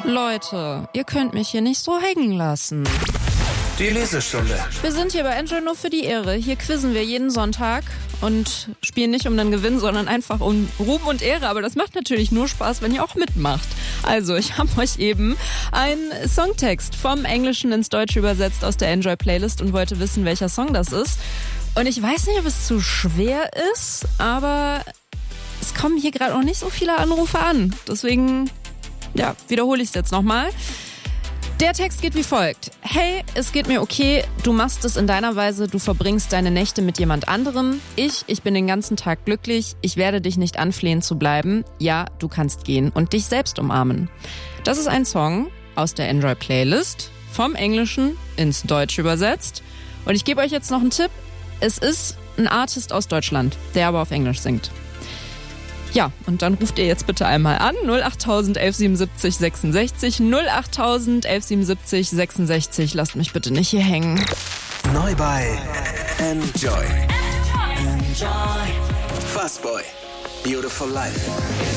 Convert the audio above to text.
Leute, ihr könnt mich hier nicht so hängen lassen. Die Lesestunde. Wir sind hier bei Enjoy nur für die Ehre. Hier quizzen wir jeden Sonntag und spielen nicht um den Gewinn, sondern einfach um Ruhm und Ehre. Aber das macht natürlich nur Spaß, wenn ihr auch mitmacht. Also, ich habe euch eben einen Songtext vom Englischen ins Deutsche übersetzt aus der Enjoy-Playlist und wollte wissen, welcher Song das ist. Und ich weiß nicht, ob es zu schwer ist, aber es kommen hier gerade noch nicht so viele Anrufe an. Deswegen, ja, wiederhole ich es jetzt nochmal. Der Text geht wie folgt. Hey, es geht mir okay, du machst es in deiner Weise, du verbringst deine Nächte mit jemand anderem. Ich bin den ganzen Tag glücklich, ich werde dich nicht anflehen zu bleiben. Ja, du kannst gehen und dich selbst umarmen. Das ist ein Song aus der Enjoy-Playlist, vom Englischen ins Deutsche übersetzt. Und ich gebe euch jetzt noch einen Tipp. Es ist ein Artist aus Deutschland, der aber auf Englisch singt. Ja, und dann ruft ihr jetzt bitte einmal an, 08000 1177 66, 08000 1177 66. Lasst mich bitte nicht hier hängen. Neu bei Enjoy. Fuzzboy. Beautiful Life.